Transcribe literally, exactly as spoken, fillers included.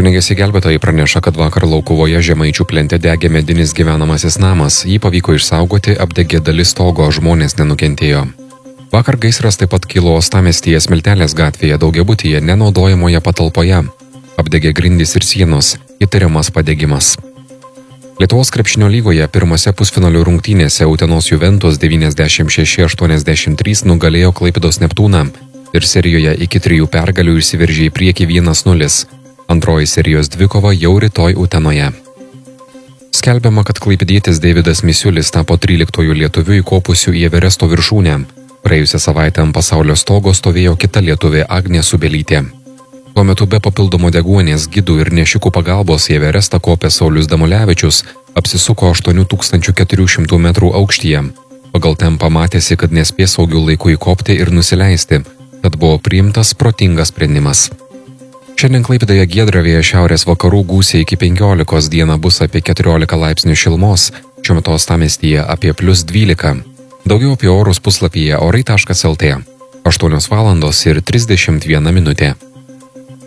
Ugniagesiai gelbėtojai praneša, kad vakar Laukuvoje Žemaičių plente degė medinis gyvenamasis namas, jį pavyko išsaugoti, apdegė dalis stogo, žmonės nenukentėjo. Vakar gaisras taip pat kilo Uostamiestyje Smiltelės gatvėje daugiabutyje nenaudojamoje patalpoje. Apdegė grindys ir sienos, įtariamas padegimas. Lietuvos krepšinio lygoje pirmose pusfinalių rungtynėse Utenos Juventus devyniasdešimt šeši aštuoniasdešimt trys nugalėjo Klaipėdos Neptūną ir serijoje iki trijų pergalių išsiveržė į priekį vienas nulis. Antroji serijos dvikova jau rytoj Utenoje. Skelbiama, kad klaipėdietis Deividas Misiulis tapo tryliktuoju lietuviu įkopusiu į Everesto viršūnę. Praėjusią savaitę ant pasaulio stogo stovėjo kita lietuvė Agnė Subelytė. Tuo metu be papildomo deguonies, gidų ir nešikų pagalbos į Everestą kopė Saulius Damulevičius apsisuko aštuonių tūkstančių keturių šimtų metrų aukštyje. Pagal tempą matėsi, kad nespės saugiu laiku įkopti ir nusileisti, tad buvo priimtas protingas sprendimas. Šiandien Klaipėdoje giedra, vėjas šiaurės vakarų gūsiai iki penkiolikos, dieną bus apie keturiolika laipsnių šilumos, šiuo metu Uostamiestyje apie plius dvylika. Daugiau apie orus puslapyje orai taškas lt. aštuonios valandos ir trisdešimt viena minutė.